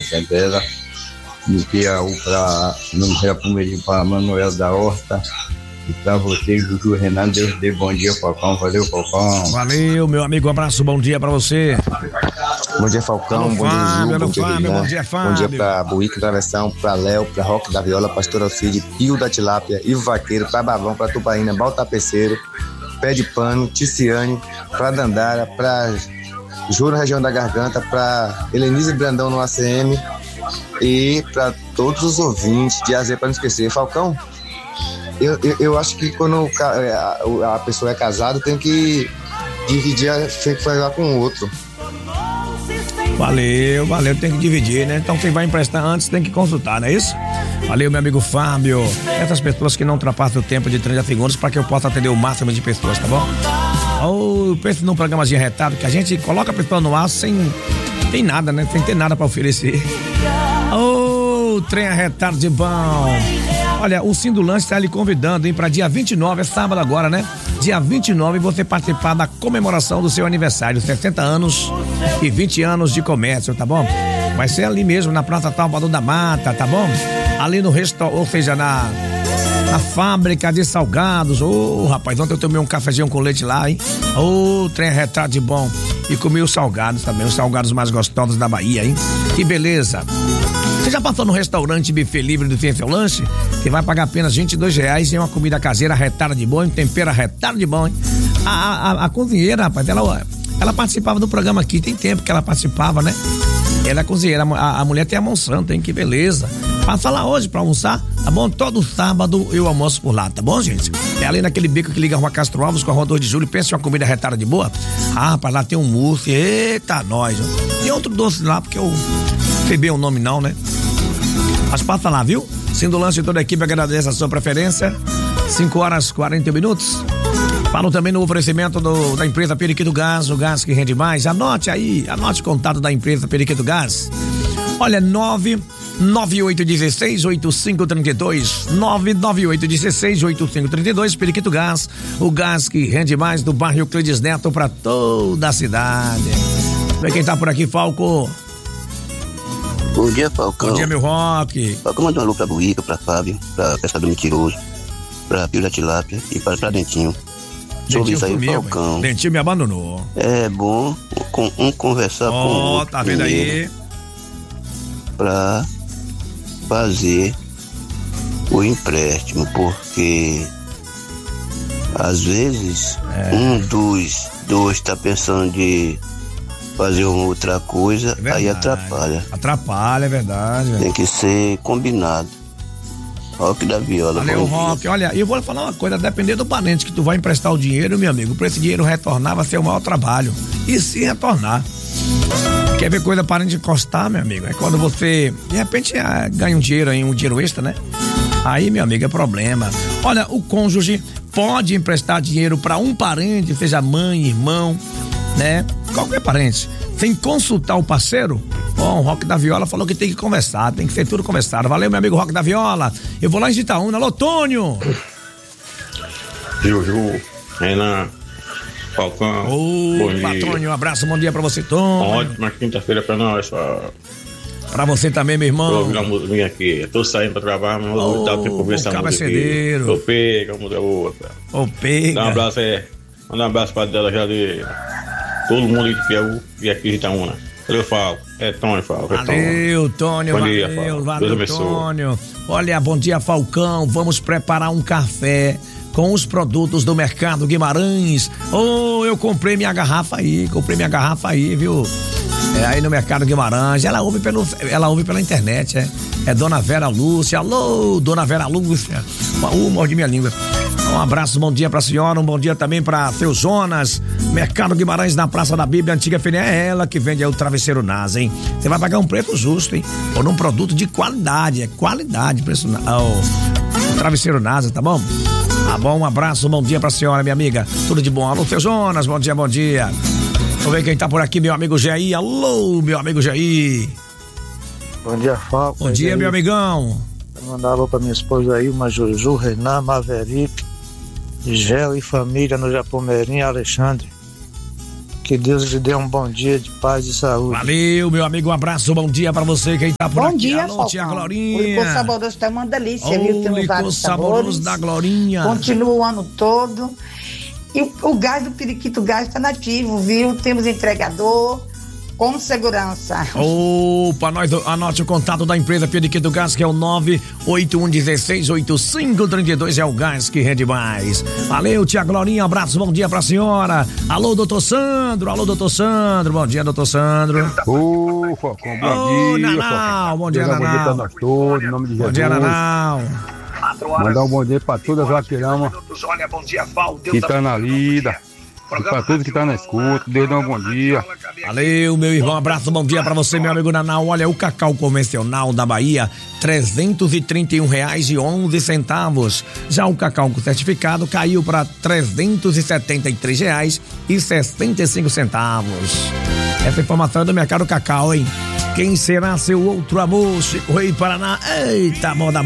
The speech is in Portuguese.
é dela. Do Piauí para Palmeirinho, para Manuel da Horta. E pra você, Juju Renan, Deus dê bom dia, Falcão. Valeu, Falcão. Valeu, meu amigo, um abraço, bom dia pra você. Bom dia, Falcão. Bom dia, Ju. Bom dia, Fábio. Bom dia, Fábio. Bom dia pra Buíca Travessão, pra Léo, pra Roque da Viola, Pastor Alcide, Pio da Tilápia, Ivo Vaqueiro, pra Bavão, pra Tupaína, Baltapeceiro, Pé de Pano, Ticiane, pra Dandara, pra Juro Região da Garganta, pra Helenise Brandão no ACM e pra todos os ouvintes de AZ, pra não esquecer. Falcão, eu acho que quando a pessoa é casada tem que dividir a falar com o outro. Valeu, tem que dividir, né? Então quem vai emprestar antes tem que consultar, não é isso? Valeu, meu amigo Fábio. Essas pessoas que não ultrapassam o tempo de 30 segundos para que eu possa atender o máximo de pessoas, tá bom? Ou pense num programazinho retado que a gente coloca a pessoa no ar sem nada, né? Sem ter nada para oferecer. Trem arretado de bom. Olha, o Sim do Lanche está lhe convidando, hein, para dia 29, é sábado agora, né? Dia 29, você participar da comemoração do seu aniversário, 60 anos e 20 anos de comércio, tá bom? Vai ser ali mesmo, na Praça Salvador da Mata, tá bom? Ali no restaurante, ou seja, na fábrica de salgados. Rapaz, ontem eu tomei um cafezinho com leite lá, hein? Trem arretado de bom. E comi os salgados também, os salgados mais gostosos da Bahia, hein? Que beleza! Você já passou no restaurante buffet livre do Tem Seu Lanche? Que vai pagar apenas R$22 e uma comida caseira retada de bom, um tempero retado de bom, hein? A cozinheira, rapaz, ela participava do programa aqui, tem tempo que ela participava, né? Ela é cozinheira, a mulher tem a mão santa, hein? Que beleza. Passa lá hoje pra almoçar, tá bom? Todo sábado eu almoço por lá, tá bom, gente? É ali naquele beco que liga a Rua Castro Alves com a Rua 2 de Julho. Pensa em uma comida retada de boa? Rapaz, lá tem um mousse, eita, nós. Tem outro doce lá, porque eu sei bem o nome não, né? Mas passa lá, viu? Sim do Lanche, toda a equipe agradece a sua preferência. 5h40. Falo também no oferecimento da empresa Periquito Gás, o gás que rende mais. Anote o contato da empresa Periquito Gás. Olha, 99816-8532, 99816-8532, Periquito Gás, o gás que rende mais, do bairro Euclides Neto para toda a cidade. Vê quem tá por aqui, Falco. Bom dia, Falcão. Bom dia, meu Rock. Falcão mandou um alô pra Buíca, pra Fábio, pra Pescador Mentiroso, pra Pio da Tilápia e para Dentinho. Sobre isso aí, sumiu, Falcão. Dentinho me abandonou. É bom conversar com o outro. Tá vendo aí? Pra fazer o empréstimo, porque às vezes um dos dois tá pensando de fazer uma outra coisa, aí atrapalha. Atrapalha, é verdade. Tem que ser combinado. Roque da Viola. Valeu, Roque. Olha, eu vou falar uma coisa, depender do parente que tu vai emprestar o dinheiro, meu amigo, pra esse dinheiro retornar vai ser o maior trabalho. E se retornar. Quer ver coisa parente encostar, meu amigo? É quando você, de repente, ganha um dinheiro extra, né? Aí, meu amigo, é problema. Olha, o cônjuge pode emprestar dinheiro pra um parente, seja mãe, irmão, né? Qualquer parente, sem consultar o parceiro. Bom, o Roque da Viola falou que tem que conversar, tem que ser tudo conversado. Valeu, meu amigo Roque da Viola. Eu vou lá em Itaúna. Alô, Tônio. Juju, Renan, Falcão. Bom dia. Um abraço, bom dia pra você, Tônio. Uma ótima quinta-feira pra nós. Pra você também, meu irmão. Vou ouvir uma musiquinha aqui. Eu tô saindo pra trabalhar, mas vou dar tempo pra ver essa música aqui. Ô, pega, a música outra. Ô, pega. Dá um abraço aí. Manda um abraço pra dela já de todo mundo aí de Piauí e aqui de Itaúna. Eu falo, Tônio, falo. Valeu, Tônio, bom dia, valeu, Tônio. Olha, bom dia, Falcão. Vamos preparar um café com os produtos do Mercado Guimarães. Eu comprei minha garrafa aí, viu? Aí no Mercado Guimarães. Ela ouve pela internet, é Dona Vera Lúcia. Alô, Dona Vera Lúcia. Mordi minha língua. Um abraço, bom dia pra senhora, um bom dia também pra seu Jonas. Mercado Guimarães, na Praça da Bíblia, Antiga Fênia, é ela que vende aí o travesseiro NASA, hein? Você vai pagar um preço justo, hein? Por um produto de qualidade, preço, o travesseiro NASA, tá bom? Tá bom, um abraço, bom dia pra senhora, minha amiga. Tudo de bom. Alô, seu Jonas, bom dia, bom dia. Vamos ver quem tá por aqui, meu amigo Jair. Alô, meu amigo Jair. Bom dia, Falco. Bom dia, meu amigão. Vou mandar alô pra minha esposa aí, uma Juju, Renan, Maverick, Gel e família no Japomeirinho, Alexandre. Que Deus lhe dê um bom dia de paz e saúde. Valeu, meu amigo, um abraço, bom dia pra você, quem tá por aqui. Bom dia, alô, tia Glorinha. O licor saboroso tá uma delícia, viu? Temos vários sabores. Da Glorinha. Continua o ano todo. E o gás do Periquito Gás tá nativo, viu? Temos entregador com segurança. Opa, anote o contato da empresa Periquito Gás, que é o 981168532, é o gás que rende mais. Valeu, tia Glorinha, abraço, bom dia pra senhora. Alô, doutor Sandro, bom dia, doutor Sandro. Ô, Focão, bom dia, Nanau, bom dia, Nanau. Bom dia pra nós todos, em nome de Jesus. Bom dia, Nanau. Mandar um bom dia pra todas as vaqueiramas que tá na lida. E pra todos que tá na escuta, Deus dá um bom dia. Valeu, meu irmão, abraço, bom dia pra você, meu amigo Nanau. Olha, o cacau convencional da Bahia, R$331,11. Já o cacau com certificado caiu pra R$373,65. Essa informação é do Mercado Cacau, hein? Quem será seu outro amor? Chico Rei Paraná. Eita, moda